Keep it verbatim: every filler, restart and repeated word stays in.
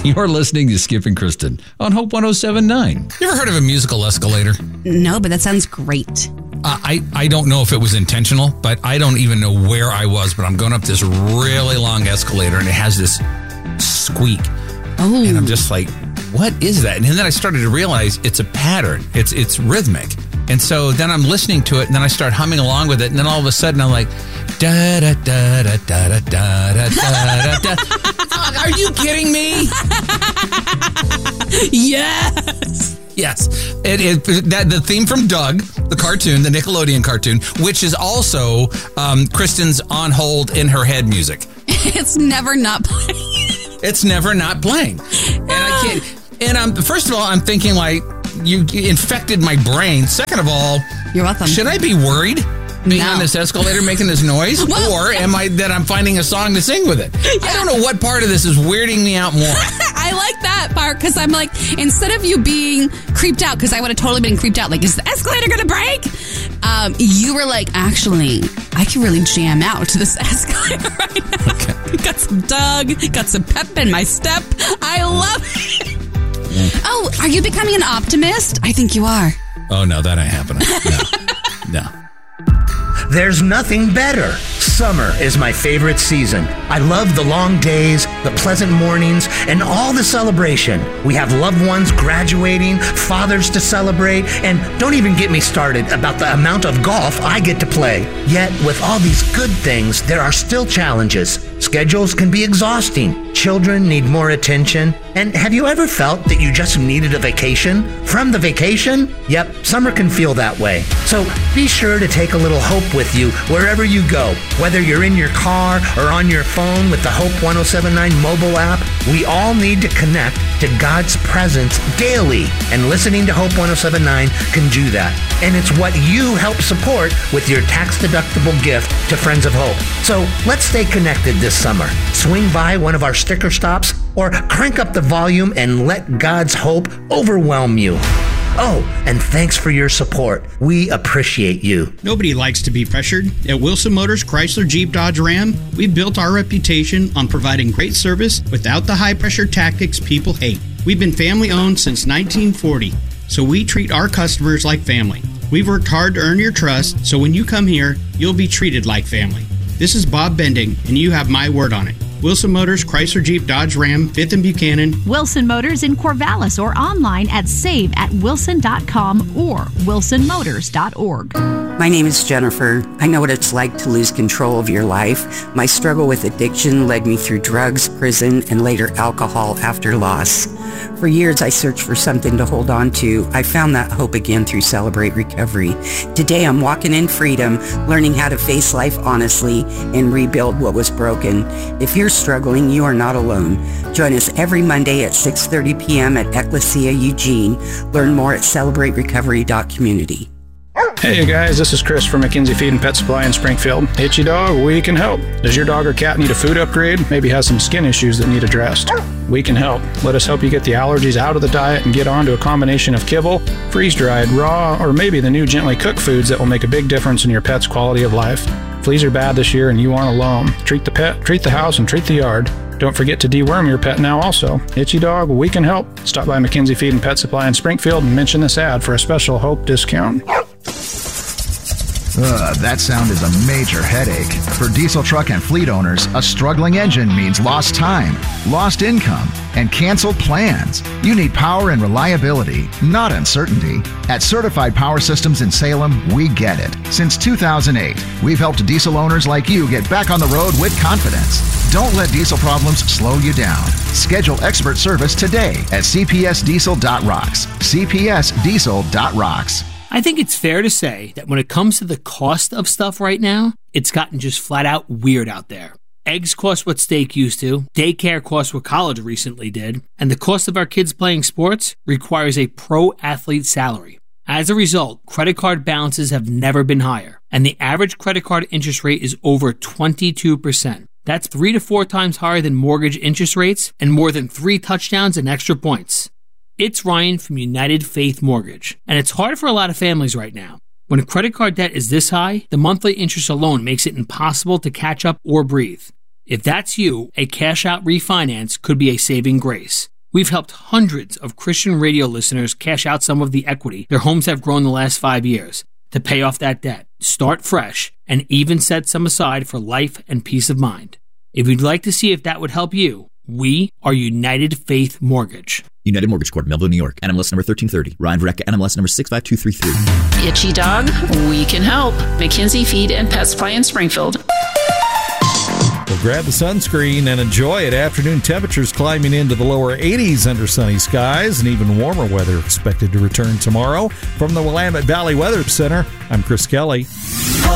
You're listening to Skip and Kristen on Hope one oh seven point nine. You ever heard of a musical escalator? No, but that sounds great. Uh, I, I don't know if it was intentional, but I don't even know where I was, but I'm going up this really long escalator, and it has this squeak. Oh. And I'm just like, what is that? And then I started to realize it's a pattern. It's it's rhythmic. And so then I'm listening to it, and then I start humming along with it, and then all of a sudden I'm like, da da da da da da da da da da. Are you kidding me? Yes. Yes. It, it, that, the theme from Doug, the cartoon, the Nickelodeon cartoon, which is also um, Kristen's on hold in her head music. It's never not playing. It's never not playing. And I can't. And I'm, first of all, I'm thinking like, you infected my brain. Second of all, you're welcome. Should I be worried being no. on this escalator making this noise? Well, or am I that I'm finding a song to sing with it? Yeah. I don't know what part of this is weirding me out more. I like that part because I'm like, instead of you being creeped out, because I would have totally been creeped out, like, is the escalator going to break? Um, you were like, actually, I can really jam out to this escalator right now. Okay. Got some Doug, got some pep in my step. I love it. Yeah. Oh, are you becoming an optimist? I think you are. Oh, no, that ain't happening. No. No. There's nothing better. Summer is my favorite season. I love the long days, the pleasant mornings, and all the celebration. We have loved ones graduating, fathers to celebrate, and don't even get me started about the amount of golf I get to play. Yet, with all these good things, there are still challenges. Schedules can be exhausting. Children need more attention. And have you ever felt that you just needed a vacation from the vacation? Yep, summer can feel that way. So be sure to take a little hope with you wherever you go. Whether you're in your car or on your phone with the Hope one oh seven point nine mobile app, we all need to connect to God's presence daily. And listening to Hope one oh seven point nine can do that. And it's what you help support with your tax-deductible gift to Friends of Hope. So let's stay connected this summer. Swing by one of our sticker stops or crank up the volume and let God's hope overwhelm you. Oh, and thanks for your support. We appreciate you. Nobody likes to be pressured. At Wilson Motors Chrysler Jeep Dodge Ram, we've built our reputation on providing great service without the high-pressure tactics people hate. We've been family-owned since nineteen forty, so we treat our customers like family. We've worked hard to earn your trust, so when you come here, you'll be treated like family. This is Bob Bending, and you have my word on it. Wilson Motors, Chrysler Jeep Dodge Ram, fifth and Buchanan. Wilson Motors in Corvallis or online at save at wilson dot com or wilson motors dot org. My name is Jennifer. I know what it's like to lose control of your life. My struggle with addiction led me through drugs, prison, and later alcohol after loss. For years, I searched for something to hold on to. I found that hope again through Celebrate Recovery. Today, I'm walking in freedom, learning how to face life honestly and rebuild what was broken. If you're struggling, you are not alone. Join us every Monday at six thirty p.m. at Ecclesia Eugene. Learn more at celebrate recovery dot community. Hey guys, this is Chris from McKinsey Feed and Pet Supply in Springfield. Itchy dog, we can help. Does your dog or cat need a food upgrade? Maybe has some skin issues that need addressed? We can help. Let us help you get the allergies out of the diet and get onto a combination of kibble, freeze-dried, raw, or maybe the new gently cooked foods that will make a big difference in your pet's quality of life. Fleas are bad this year and you aren't alone. Treat the pet, treat the house, and treat the yard. Don't forget to deworm your pet now also. Itchy dog, we can help. Stop by McKinsey Feed and Pet Supply in Springfield and mention this ad for a special Hope discount. Ugh, that sound is a major headache. For diesel truck and fleet owners, a struggling engine means lost time, lost income, and canceled plans. You need power and reliability, not uncertainty. At Certified Power Systems in Salem, we get it. Since two thousand eight, we've helped diesel owners like you get back on the road with confidence. Don't let diesel problems slow you down. Schedule expert service today at c p s diesel dot rocks. c p s diesel dot rocks. I think it's fair to say that when it comes to the cost of stuff right now, it's gotten just flat out weird out there. Eggs cost what steak used to, daycare costs what college recently did, and the cost of our kids playing sports requires a pro athlete salary. As a result, credit card balances have never been higher, and the average credit card interest rate is over twenty-two percent. That's three to four times higher than mortgage interest rates and more than three touchdowns and extra points. It's Ryan from United Faith Mortgage, and it's hard for a lot of families right now. When credit card debt is this high, the monthly interest alone makes it impossible to catch up or breathe. If that's you, a cash-out refinance could be a saving grace. We've helped hundreds of Christian radio listeners cash out some of the equity their homes have grown the last five years to pay off that debt, start fresh, and even set some aside for life and peace of mind. If you'd like to see if that would help you, we are United Faith Mortgage. United Mortgage Corp, Melville, New York. N M L S number thirteen thirty. Ryan Verrecka, N M L S number six five two three three. Itchy dog? We can help. McKinsey Feed and Pet Supply in Springfield. Well, grab the sunscreen and enjoy it. Afternoon temperatures climbing into the lower eighties under sunny skies, and even warmer weather expected to return tomorroro. From the Willamette Valley Weather Center, I'm Chris Kelly.